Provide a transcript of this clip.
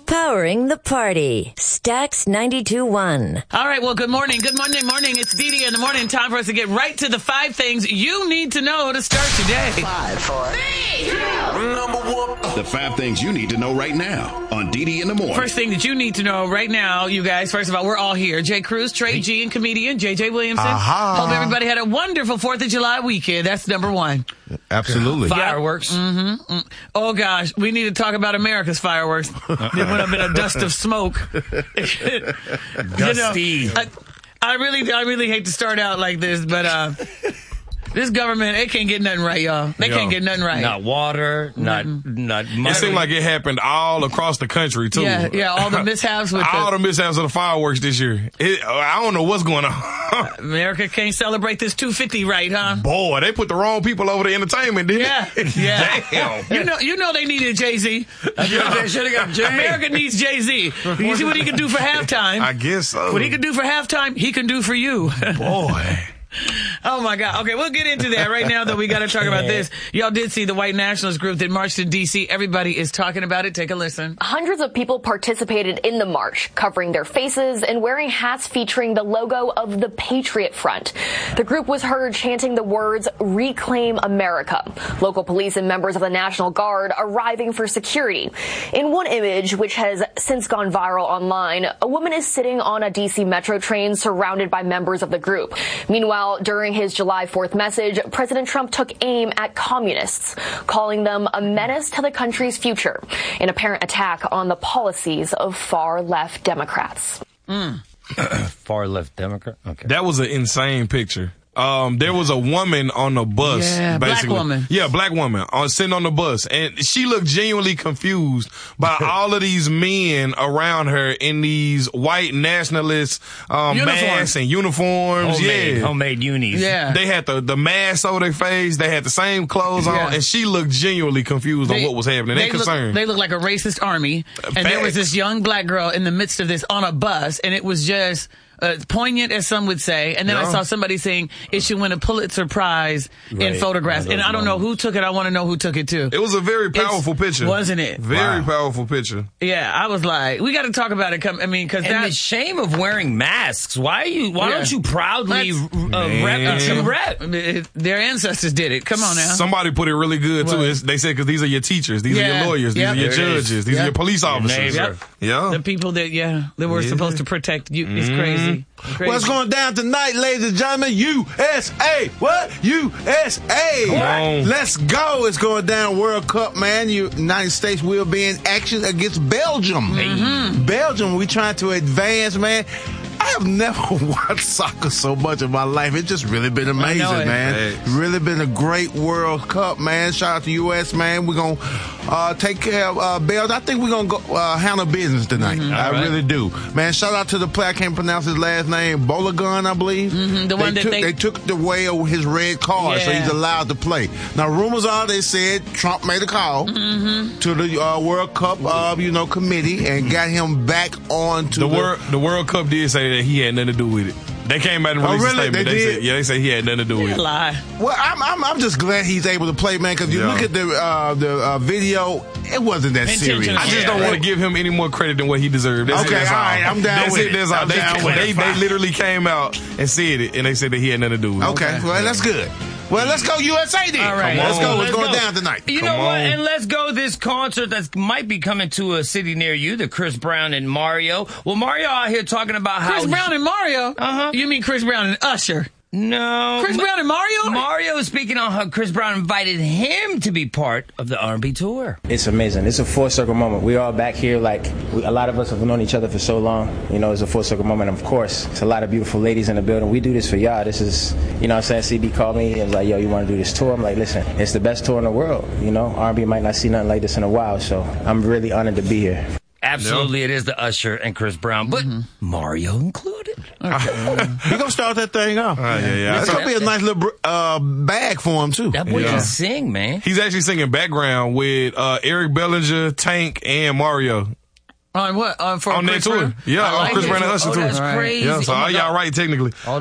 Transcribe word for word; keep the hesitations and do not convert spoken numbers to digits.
Powering the party. Stax ninety-two point one. All right, well, good morning. Good Monday morning. It's Dee Dee in the morning. Time for us to get right to the five things you need to know to start today. Five, four, three, two, number one. The five things you need to know right now on Dee Dee in the morning. First thing that you need to know right now, you guys, first of all, we're all here. Jay Cruz, Trey G, and comedian J J Williamson. Aha. Hope everybody had a wonderful fourth of July weekend. That's number one. Absolutely. Fireworks. Mm-hmm. Mm. Oh, gosh. We need to talk about America's fireworks. They went up in a dust of smoke. Dusty. You know, I, I really, I really hate to start out like this, but uh, this government, they can't get nothing right, y'all. They Yo, can't get nothing right. Not water, not not money. It seemed like it happened all across the country, too. Yeah, yeah, all the mishaps with all the, the mishaps of the fireworks this year. It, I don't know what's going on. America can't celebrate this two fifty right, huh? Boy, they put the wrong people over the entertainment, didn't Yeah, they? yeah. Damn. You know, you know they needed Jay-Z. They should have got Jay. America needs Jay-Z. You see what he can do for halftime? I guess so. What he can do for halftime, he can do for you. Boy. Oh, my God. Okay, we'll get into that right now, though. We got to talk about this. Y'all did see the white nationalist group that marched in D C. Everybody is talking about it. Take a listen. Hundreds of people participated in the march, covering their faces and wearing hats featuring the logo of the Patriot Front. The group was heard chanting the words, "Reclaim America." Local police and members of the National Guard arriving for security. In one image, which has since gone viral online, a woman is sitting on a D C metro train surrounded by members of the group. Meanwhile, during his July fourth message, President Trump took aim at communists, calling them a menace to the country's future, an apparent attack on the policies of far-left Democrats. Mm. Far left Democrat. Okay. That was an insane picture. Um, there was a woman on the bus. Yeah, basically. black woman. Yeah, black woman on sitting on the bus, and she looked genuinely confused by all of these men around her in these white nationalist um, masks and uniforms. Homemade, yeah, homemade unis. Yeah. They had the the mask over their face. They had the same clothes Yeah. on, and she looked genuinely confused They- on what was happening. They, They look, concerned. they look like a racist army, and there was Facts. this young black girl in the midst of this on a bus, and it was just uh, poignant, as some would say. And then Yeah. I saw somebody saying it should win a Pulitzer Prize in Right. photographs, One of and those I don't know who moments. took it. I want to know who took it too. It was a very powerful It's- picture, wasn't it? Very Wow. powerful picture. Yeah, I was like, we got to talk about it. Come, I mean, because And the that shame of wearing masks. Why are you? Why Yeah. don't you proudly Let's- uh, rep Man. what you rep? their ancestors did it. Come on now. Somebody put it really good too. What? It's, they said because these are your teachers, these are Yeah. your lawyers, these Yep. are your There it is. judges, these Yep. are your police officers. neighbor. Yeah. The people that, yeah, that were Yeah. supposed to protect you. It's crazy. crazy. What's going down tonight, ladies and gentlemen? U S A. What? U S A. on. Let's go. It's going down World Cup, man. You, United States will be in action against Belgium. Mm-hmm. Belgium, we trying to advance, man. I have never watched soccer so much in my life. It's just really been amazing, I know it. man. Thanks. Really been a great World Cup, man. Shout out to U S, man. We're going to uh, take care of uh, Belgium. I think we're going to go uh, handle business tonight. I right. really do. Man, shout out to the player. I can't pronounce his last name. Bolagun, I believe. Mhm, the one they that took, they- they took away his red card, so Yeah. he's allowed to play. Now, rumors are they said Trump made a call Mm-hmm. to the uh, World Cup, uh, you know, committee and got him back on to The the, World the World Cup did say that he had nothing to do with it. They came back and Oh, released really? a statement. They They did? said, yeah, they said he had nothing to do with it. Lie. Well, I'm, I'm I'm just glad he's able to play, man. Because you Yeah. look at the uh, the uh, video, it wasn't that Intentional. serious. I just Yeah. don't want to give him any more credit than what he deserved. That's Okay, it, that's all right, I'm down that's with it. it. That's all. I'm They, down with they, it. they literally came out and said it, and they said that he had nothing to do with it. Okay, well, that's good. Well, let's go U S A then. All right. Let's Come go. on. What's Let's going go. down tonight? You Come know what? on. And let's go this concert that might be coming to a city near you, the Chris Brown and Mario. Well, Mario out here talking about how Chris Brown and Mario? Uh-huh. You mean Chris Brown and Usher? No. Chris Ma- Brown and Mario? Mario is speaking on how Chris Brown invited him to be part of the R and B tour. It's amazing. It's a full circle moment. We're all back here. Like we, a lot of us have known each other for so long. You know, it's a full circle moment. Of course, it's a lot of beautiful ladies in the building. We do this for y'all. This is, you know what I'm saying? C B called me and was like, yo, you want to do this tour? I'm like, listen, it's the best tour in the world. You know, R and B might not see nothing like this in a while. So I'm really honored to be here. Absolutely, it is the Usher and Chris Brown, but Mario included. He gonna start that thing off. Uh, yeah, yeah. It's gonna be a nice little br- uh, bag for him too. That boy Yeah. can sing, man. He's actually singing background with uh, Eric Bellinger, Tank, and Mario. On what? On, for On that Chris tour. Brown? Yeah, I on like Chris it. Brown and Usher Oh, too. that's Right. crazy. Yeah, so Oh, my all y'all God. right technically.